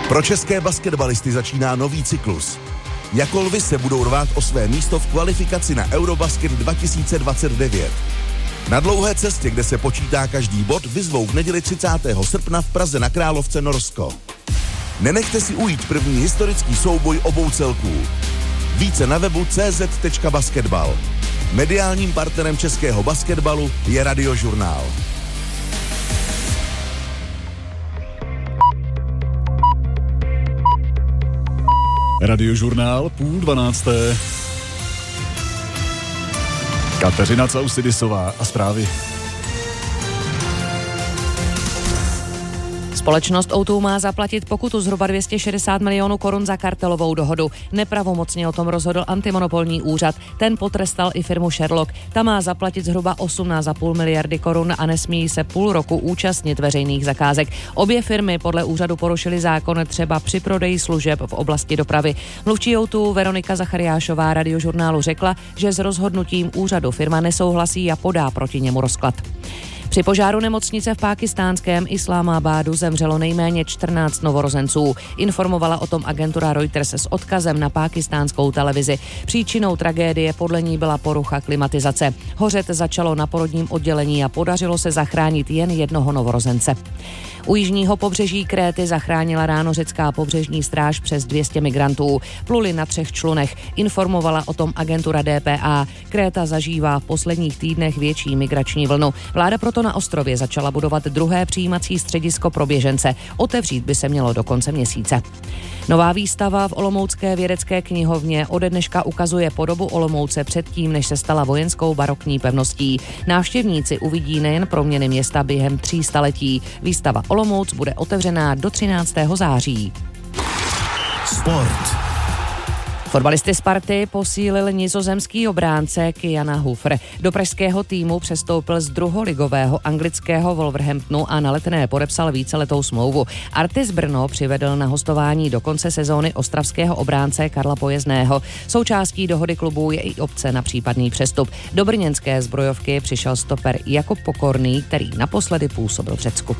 Pro české basketbalisty začíná nový cyklus. Jako lvy se budou rvát o své místo v kvalifikaci na Eurobasket 2029. Na dlouhé cestě, kde se počítá každý bod, vyzvou v neděli 30. srpna v Praze na Královce Norsko. Nenechte si ujít první historický souboj obou celků. Více na webu cz.basketbal. Mediálním partnerem českého basketbalu je Radiožurnál. Radiožurnál 11:30. Kateřina Causidisová a zprávy. Společnost O2 má zaplatit pokutu zhruba 260 milionů korun za kartelovou dohodu. Nepravomocně o tom rozhodl antimonopolní úřad. Ten potrestal i firmu Sherlock. Ta má zaplatit zhruba 18,5 miliardy korun a nesmí se půl roku účastnit veřejných zakázek. Obě firmy podle úřadu porušily zákon třeba při prodeji služeb v oblasti dopravy. Mluvčí O2 Veronika Zachariášová Radiožurnálu řekla, že s rozhodnutím úřadu firma nesouhlasí a podá proti němu rozklad. Při požáru nemocnice v pákistánském Islámábádu zemřelo nejméně 14 novorozenců. Informovala o tom agentura Reuters s odkazem na pákistánskou televizi. Příčinou tragédie podle ní byla porucha klimatizace. Hořet začalo na porodním oddělení a podařilo se zachránit jen jednoho novorozence. U jižního pobřeží Kréty zachránila ráno řecká pobřežní stráž přes 200 migrantů. Pluli na 3 člunech. Informovala o tom agentura DPA. Kréta zažívá v posledních týdnech větší migrační vlnu. Vláda proto na ostrově začala budovat druhé přijímací středisko pro běžence. Otevřít by se mělo do konce měsíce. Nová výstava v olomoucké vědecké knihovně ode dneška ukazuje podobu Olomouce předtím, než se stala vojenskou barokní pevností. Návštěvníci uvidí nejen proměny města během 3 staletí. Výstava Olomouc bude otevřená do 13. září. Sport. Fotbalisty Sparty posílil nizozemský obránce Kyana Hufr. Do pražského týmu přestoupil z druholigového anglického Wolverhamptonu a na Letné podepsal víceletou smlouvu. Artis Brno přivedl na hostování do konce sezóny ostravského obránce Karla Pojezného. Součástí dohody klubu je i opce na případný přestup. Do brněnské zbrojovky přišel stoper Jakub Pokorný, který naposledy působil v Řecku.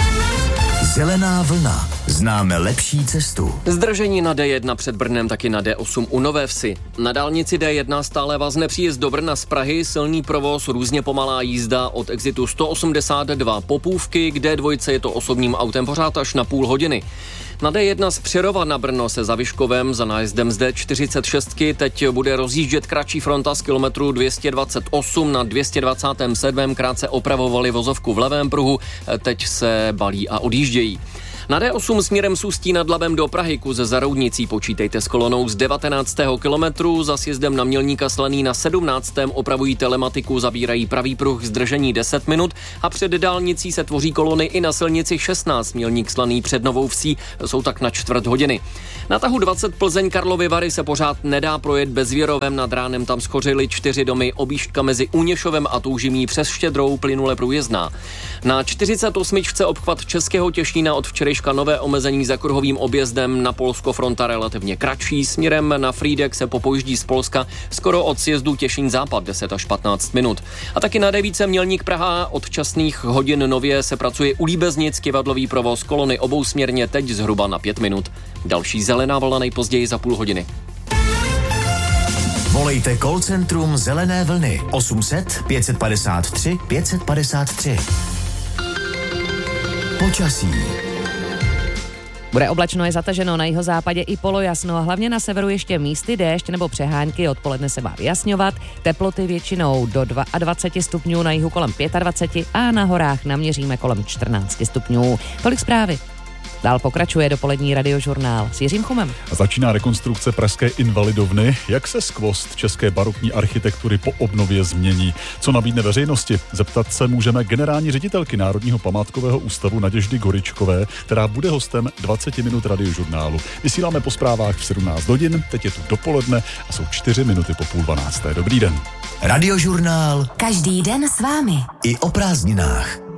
Zelená vlna. Známe lepší cestu. Zdržení na D1 před Brnem, taky na D8 u Nové Vsi. Na dálnici D1 stále vazne příjezd do Brna z Prahy, silný provoz, různě pomalá jízda od exitu 182 Popůvky, k D2 je to osobním autem pořád až na půl hodiny. Na D1 z Přerova na Brno se za Vyškovem za nájezdem z D46 teď bude rozjíždět kratší fronta z kilometru 228 na 227. Krátce opravovali vozovku v levém pruhu, teď se balí a odjíždějí. Na D8 směrem z Ústí nad Labem do Prahy ze Zaroudnicí počítejte s kolonou z 19. kilometru, za sjezdem na Mělníka Slaný na 17. opravují telematiku, zabírají pravý pruh, zdržení 10 minut a před dálnicí se tvoří kolony i na silnici 16 Mělník Slaný před Novou Vsí, jsou tak na čtvrt hodiny. Na tahu 20 Plzeň Karlovy Vary se pořád nedá projet Bezvěrovem, nad ránem tam schořily 4 domy, objížďka mezi Úněšovem a Toužimí přes Štědrou plynule průjezdná. Na 48. obchvat Českého Těšína od včerejška nové omezení za kruhovým objezdem, na Polsko fronta relativně kratší, směrem na Frýdek se popojíždí z Polska skoro od sjezdu Těšín západ 10 až 15 minut. A taky na D9 Mělník Praha od časných hodin nově se pracuje u Líbeznic, kyvadlový provoz, kolony obousměrně teď zhruba na 5 minut. Další zelená vlna nejpozději za půl hodiny. Volejte call centrum Zelené vlny 800 553 553. Počasí. Bude oblačno, je zataženo na jihozápadě i polojasno a hlavně na severu ještě místy déšť nebo přehánky, odpoledne se má vyjasňovat, teploty většinou do 22 stupňů, na jihu kolem 25 a na horách naměříme kolem 14 stupňů. Tolik zprávy. Dál pokračuje dopolední Radiožurnál s Jiřím Chumem. A začíná rekonstrukce pražské Invalidovny. Jak se skvost české barokní architektury po obnově změní? Co nabídne veřejnosti? Zeptat se můžeme generální ředitelky Národního památkového ústavu Naděždy Goričkové, která bude hostem 20 minut Radiožurnálu. Vysíláme po zprávách v 17 hodin, teď je tu dopoledne a jsou 4 minuty po 11:30. Dobrý den. Radiožurnál. Každý den s vámi. I o prázdninách.